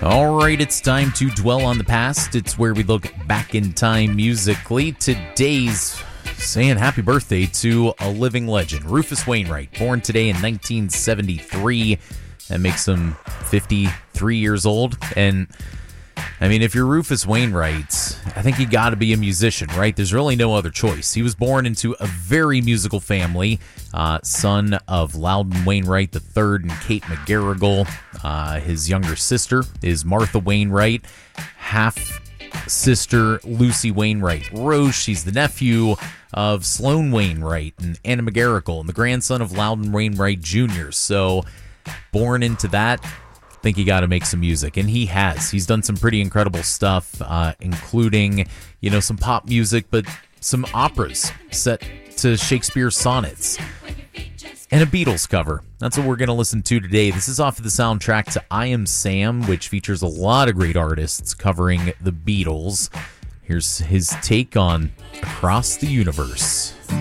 All right, it's time to dwell on the past. It's where we look back in time musically. Today's saying happy birthday to a living legend, Rufus Wainwright, born today in 1973. That makes him 53 years old. And I mean, if you're Rufus Wainwright, I think you got to be a musician, right? There's really no other choice. He was born into a very musical family, son of Loudon Wainwright III and Kate McGarrigle. His younger sister is Martha Wainwright, half-sister Lucy Wainwright Roche. She's the nephew of Sloan Wainwright and Anna McGarrigle, and the grandson of Loudon Wainwright Jr. So, born into that, think he got to make some music, and he has. He's done some pretty incredible stuff, including, some pop music, but some operas set to Shakespeare's sonnets, and a Beatles cover. That's what we're going to listen to today. This is off of the soundtrack to I Am Sam, which features a lot of great artists covering the Beatles. Here's his take on Across the Universe.